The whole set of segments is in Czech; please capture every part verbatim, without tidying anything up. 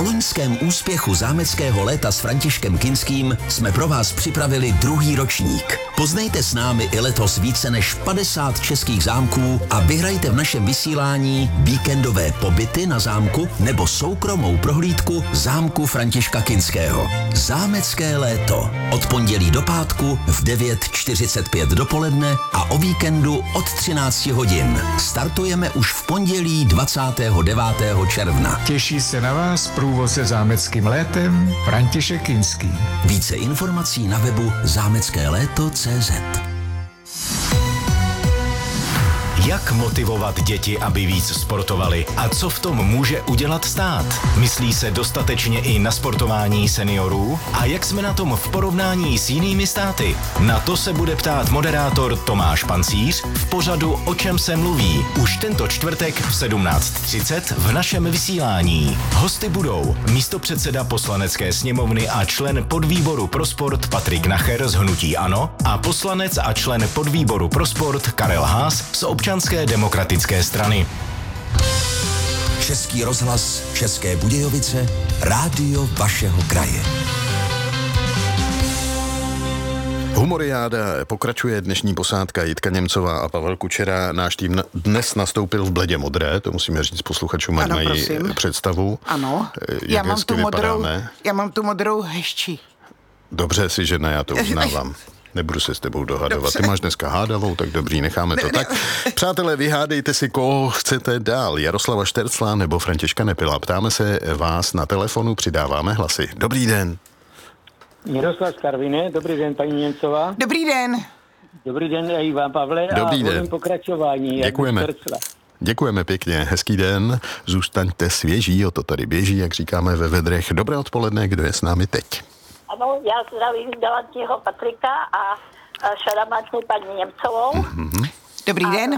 loňském úspěchu zámeckého léta s Františkem Kinským jsme pro vás připravili druhý ročník. Poznejte s námi i letos více než padesát českých zámků a vyhrajte v našem vysílání víkendové pobyty na zámku nebo soukromou prohlídku zámku Františka Kinského. Zámecké léto. Od pondělí do pátku v devět čtyřicet pět dopoledne a o víkendu od třináct hodin. Startujeme už v pondělí dvacátého devátého června. Těší se na vás průvodce zámeckým létem František Kinský. Více informací na webu zámecké léto tečka cé zet. Jak motivovat děti, aby víc sportovali a co v tom může udělat stát? Myslí se dostatečně i na sportování seniorů? A jak jsme na tom v porovnání s jinými státy? Na to se bude ptát moderátor Tomáš Pancíř v pořadu O čem se mluví už tento čtvrtek v sedmnáct třicet v našem vysílání. Hosty budou místopředseda Poslanecké sněmovny a člen podvýboru pro sport Patrik Nacher z hnutí ANO a poslanec a člen podvýboru pro sport Karel Haas z Občanské demokratické strany. Český rozhlas České Budějovice, rádio vašeho kraje. Humoriáda pokračuje, dnešní posádka Jitka Němcová a Pavel Kučera. Náš tým dnes nastoupil v bledě modré, to musíme říct posluchačům, ať mají prosím. představu. Ano, jak já mám, tu modrou, já mám tu modrou hezčí. Dobře si žena, já to uznávám. Nebudu se s tebou dohadovat. Dobře. Ty máš dneska hádavou, tak dobrý, necháme to tak. Přátelé, vyhádejte si, koho chcete dál. Jaroslava Štercla nebo Františka Nepila. Ptáme se vás na telefonu, přidáváme hlasy. Dobrý den. Miroslav z Karviné, dobrý den, paní Němcová. Dobrý den. Dobrý den i vám, Pavle. Dobrý a den. Pokračování. Děkujeme. Děkujeme pěkně, hezký den, zůstaňte svěží, o to tady běží, jak říkáme ve vedrech. Dobré odpoledne, kdo je s námi teď? Ano, já zdravím galantního Patrika a šarmantní paní Němcovou. Mm-hmm. Dobrý den.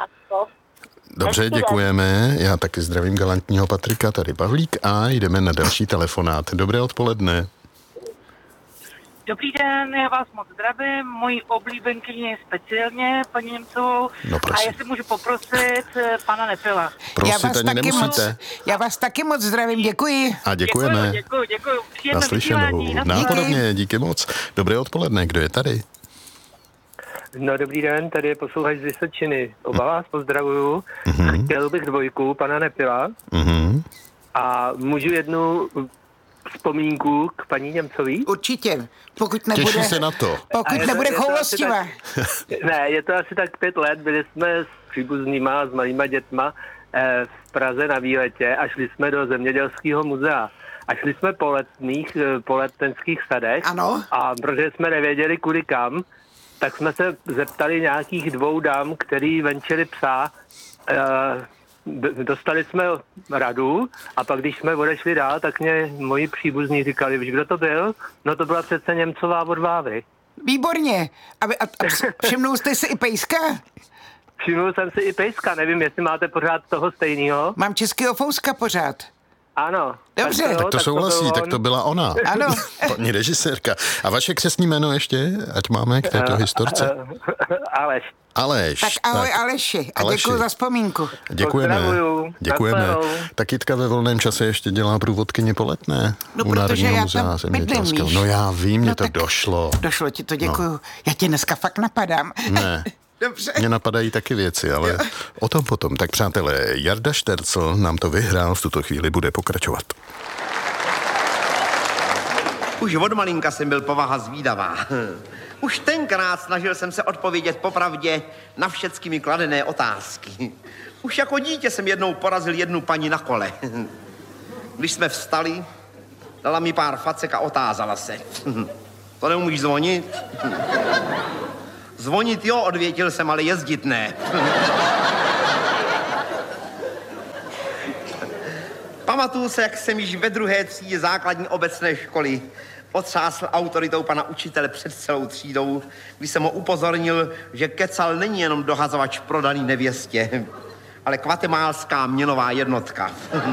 Dobře, děkujeme. Já taky zdravím galantního Patrika, tady Pavlík a jdeme na další telefonát. Dobré odpoledne. Dobrý den, já vás moc zdravím, mojí oblíbenkyně speciálně, paní Němcovou. No, a jestli můžu poprosit pana Nepila. Prosit já vás ani taky nemusíte. Moc, já vás taky moc zdravím, děkuji. A děkujeme. Děkuji, děkuji, děkuji. Naslyšenou. Nápodobně, díky moc. Dobré odpoledne, kdo je tady? No dobrý den, tady je posluchač z Vysočiny. Oba vás pozdravuju. Mm-hmm. Chtěl bych dvojku pana Nepila. Mm-hmm. A můžu jednu vzpomínku k paní Němcový? Určitě, pokud nebude... Těší se na to. Pokud nebude choulostivá. Ne, je to asi tak pět let, byli jsme s příbuznýma, s malýma dětma eh, v Praze na výletě a šli jsme do Zemědělského muzea. A šli jsme po letných, po letenských sadech. Ano. A protože jsme nevěděli kudy kam, tak jsme se zeptali nějakých dvou dam, který venčili psa. Eh, Dostali jsme radu a pak, když jsme odešli dál, tak mě moji příbuzní říkali, víš, kdo to byl? No to byla přece Němcová od Vávry. Výborně. A, a, a všimnul jste si i pejska? Všimnul jsem si i pejska, nevím, jestli máte pořád toho stejného. Mám českého fouska pořád. Ano. Dobře. Tak to, tak to souhlasí, to tak to byla ona. Ano. Paní režisérka. A vaše křestní jméno ještě, ať máme k této historce? Aleš. Aleš. Tak ahoj tak. Aleši a Aleši. děkuji za vzpomínku. Děkujeme. Pozdravuju. Děkujeme. Tak Jitka ve volném čase ještě dělá průvodkyni po Letné. No, u protože já muzea tam bydlím, víš. No já vím, mě no, to došlo. Došlo ti to, děkuju. No. Já tě dneska fakt napadám. Ne. Dobře. Mě napadají taky věci, ale jo. O tom potom. Tak přátelé, Jarda Štercl nám to vyhrál, v tuto chvíli bude pokračovat. Už od malinka jsem byl povaha zvídavá. Už tenkrát snažil jsem se odpovědět popravdě na všecky mi kladené otázky. Už jako dítě jsem jednou porazil jednu paní na kole. Když jsme vstali, dala mi pár facek a otázala se. To neumíš zvonit? Zvonit jo, odvětil jsem, ale jezdit ne. Pamatuju se, jak jsem již ve druhé třídě základní obecné školy otřásl autoritou pana učitele před celou třídou, když jsem ho upozornil, že kecal není jenom dohazovač prodaný nevěstě, ale kvatemálská měnová jednotka.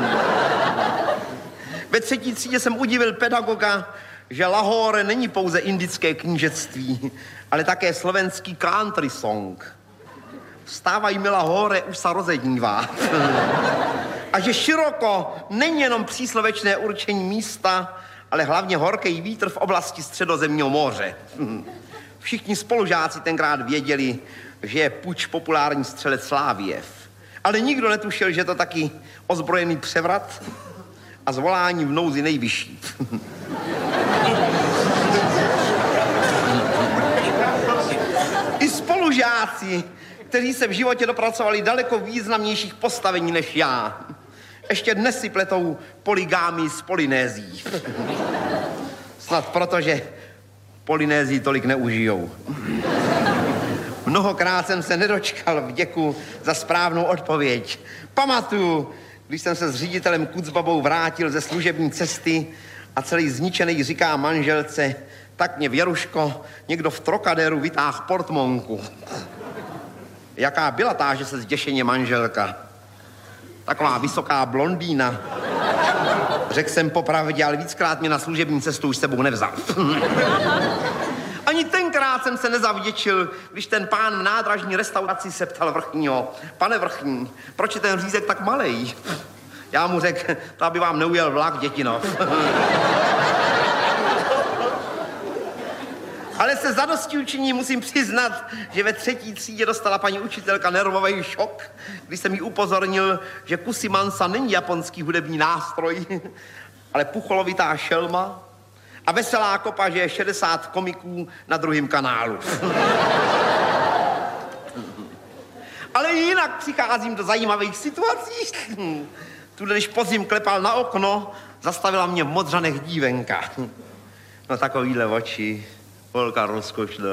Ve třetí třídě jsem udivil pedagoga, že Lahore není pouze indické knížectví, ale také slovenský country song. Vstávaj mi Lahore, už se rozenívá. A že široko není jenom příslovečné určení místa, ale hlavně horký vítr v oblasti Středozemního moře. Všichni spolužáci tenkrát věděli, že je puč populární střelec Sláviev. Ale nikdo netušil, že to taky ozbrojený převrat a zvolání v nouzi nejvyšší. I spolužáci, kteří se v životě dopracovali daleko významnějších postavení než já, ještě dnes si pletou poligámii s Polynézií. Snad proto, že Polynézii tolik neužijou. Mnohokrát jsem se nedočkal vděku za správnou odpověď. Pamatuju, když jsem se s ředitelem Kucbabou vrátil ze služební cesty a celý zničený říká manželce, tak mě Věruško někdo v Trocadéru vytáhl portmonku. Jaká byla tá, že se zděšeně manželka? Taková vysoká blondýna. Řekl jsem popravdě, ale víckrát mě na služební cestu už s sebou nevzal. Ani tenkrát jsem se nezavděčil, když ten pán v nádražní restauraci se ptal vrchního: pane vrchní, proč je ten řízek tak malej? Já mu řekl, to aby vám neujel vlak, dětinov. Ale se zadostí učiní musím přiznat, že ve třetí třídě dostala paní učitelka nervový šok, když jsem jí upozornil, že kusy mansa není japonský hudební nástroj, ale pucholovitá šelma a veselá kopa, že je šedesát komiků na druhém kanálu. Ale jinak přicházím do zajímavých situací. Tuhle, když podzim klepal na okno, zastavila mě v modřanech dívenka. No takovýhle oči. Holka rozkošná.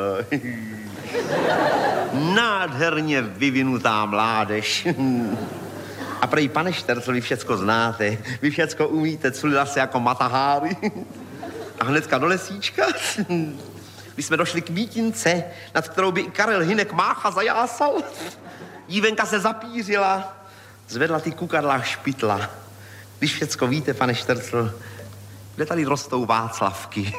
Nádherně vyvinutá mládež. A prej, pane Štercl, vy všecko znáte, vy všecko umíte, culila se jako Mataháry. A hnedka do lesíčka, když jsme došli k mítince, nad kterou by i Karel Hynek Mácha zajásal, dívenka se zapířila, zvedla ty kukadla špitla. Když všecko víte, pane Štercl, kde tady rostou Václavky?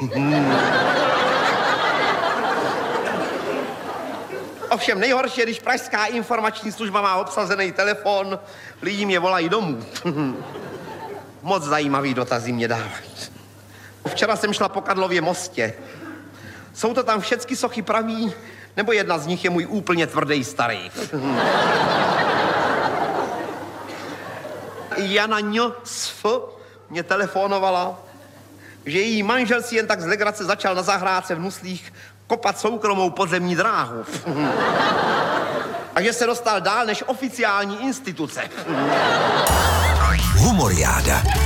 Ovšem nejhorší je, když pražská informační služba má obsazený telefon, lidi mě volají domů. Moc zajímavý dotazy mě dávají. Včera jsem šla po Karlově mostě. Jsou to tam všechny sochy praví, nebo jedna z nich je můj úplně tvrdý starý? Jana Ň.Sf. mě telefonovala, že její manžel si jen tak z legrace začal na zahrádce v Nuslích kopat soukromou podzemní dráhu. A že se dostal dál než oficiální instituce. Humoriáda.